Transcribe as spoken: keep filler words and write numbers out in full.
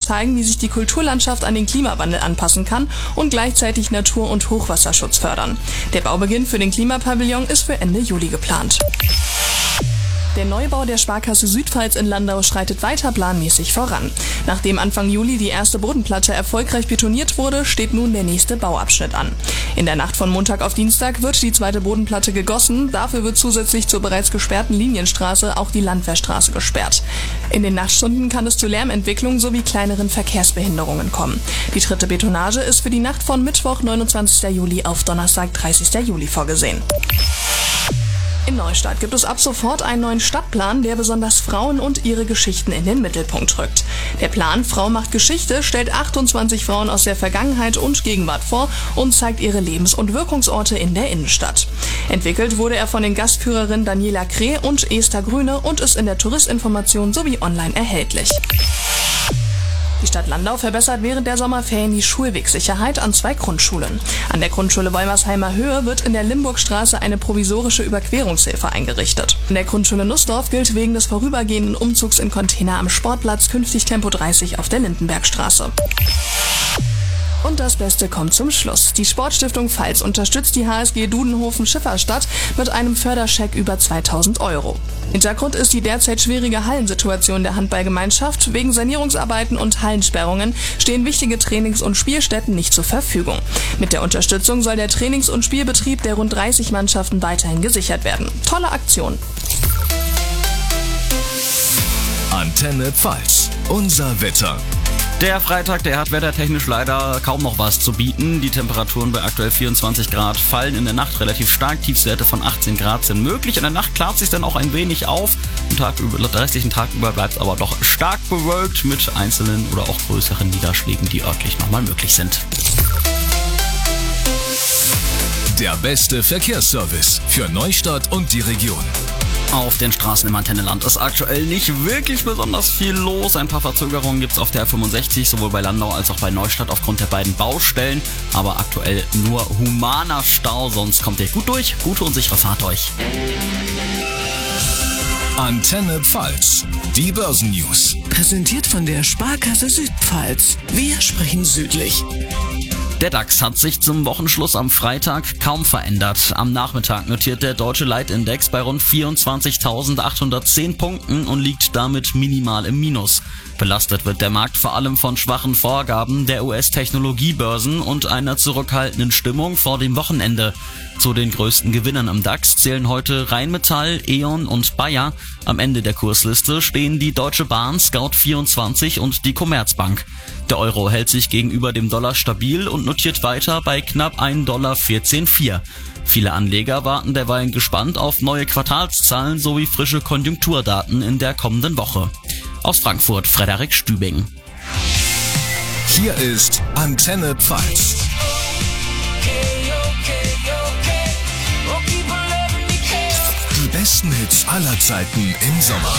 zeigen, wie sich die Kulturlandschaft an den Klimawandel anpassen kann und gleichzeitig Natur- und Hochwasserschutz fördern. Der Baubeginn für den Klimapavillon ist für Ende Juli geplant. Der Neubau der Sparkasse Südpfalz in Landau schreitet weiter planmäßig voran. Nachdem Anfang Juli die erste Bodenplatte erfolgreich betoniert wurde, steht nun der nächste Bauabschnitt an. In der Nacht von Montag auf Dienstag wird die zweite Bodenplatte gegossen. Dafür wird zusätzlich zur bereits gesperrten Linienstraße auch die Landwehrstraße gesperrt. In den Nachtstunden kann es zu Lärmentwicklung sowie kleineren Verkehrsbehinderungen kommen. Die dritte Betonage ist für die Nacht von Mittwoch, neunundzwanzigsten Juli auf Donnerstag, dreißigsten Juli vorgesehen. In Neustadt gibt es ab sofort einen neuen Stadtplan, der besonders Frauen und ihre Geschichten in den Mittelpunkt rückt. Der Plan Frau macht Geschichte stellt achtundzwanzig Frauen aus der Vergangenheit und Gegenwart vor und zeigt ihre Lebens- und Wirkungsorte in der Innenstadt. Entwickelt wurde er von den Gastführerinnen Daniela Kreh und Esther Grüne und ist in der Touristinformation sowie online erhältlich. Die Stadt Landau verbessert während der Sommerferien die Schulwegsicherheit an zwei Grundschulen. An der Grundschule Wolmersheimer Höhe wird in der Limburgstraße eine provisorische Überquerungshilfe eingerichtet. In der Grundschule Nussdorf gilt wegen des vorübergehenden Umzugs in Container am Sportplatz künftig Tempo dreißig auf der Lindenbergstraße. Und das Beste kommt zum Schluss. Die Sportstiftung Pfalz unterstützt die H S G Dudenhofen-Schifferstadt mit einem Förderscheck über zweitausend Euro. Hintergrund ist die derzeit schwierige Hallensituation der Handballgemeinschaft. Wegen Sanierungsarbeiten und Hallensperrungen stehen wichtige Trainings- und Spielstätten nicht zur Verfügung. Mit der Unterstützung soll der Trainings- und Spielbetrieb der rund dreißig Mannschaften weiterhin gesichert werden. Tolle Aktion. Antenne Pfalz. Unser Wetter. Der Freitag, der hat wettertechnisch leider kaum noch was zu bieten. Die Temperaturen bei aktuell vierundzwanzig Grad fallen in der Nacht relativ stark. Tiefstwerte von achtzehn Grad sind möglich. In der Nacht klart sich dann auch ein wenig auf. Den Tag über, den restlichen Tag über bleibt es aber doch stark bewölkt mit einzelnen oder auch größeren Niederschlägen, die örtlich nochmal möglich sind. Der beste Verkehrsservice für Neustadt und die Region. Auf den Straßen im Antennenland ist aktuell nicht wirklich besonders viel los. Ein paar Verzögerungen gibt es auf der R fünfundsechzig, sowohl bei Landau als auch bei Neustadt aufgrund der beiden Baustellen. Aber aktuell nur humaner Stau, sonst kommt ihr gut durch. Gute und sichere Fahrt euch. Antenne Pfalz, die Börsennews. Präsentiert von der Sparkasse Südpfalz. Wir sprechen südlich. Der DAX hat sich zum Wochenschluss am Freitag kaum verändert. Am Nachmittag notiert der deutsche Leitindex bei rund vierundzwanzigtausendachthundertzehn Punkten und liegt damit minimal im Minus. Belastet wird der Markt vor allem von schwachen Vorgaben der U S-Technologiebörsen und einer zurückhaltenden Stimmung vor dem Wochenende. Zu den größten Gewinnern im DAX zählen heute Rheinmetall, E.ON und Bayer. Am Ende der Kursliste stehen die Deutsche Bahn, Scout vierundzwanzig und die Commerzbank. Der Euro hält sich gegenüber dem Dollar stabil und notiert weiter bei knapp ein Dollar vierzehn Komma vier. Viele Anleger warten derweil gespannt auf neue Quartalszahlen sowie frische Konjunkturdaten in der kommenden Woche. Aus Frankfurt, Frederik Stübing. Hier ist Antenne Pfalz. Die besten Hits aller Zeiten im Sommer.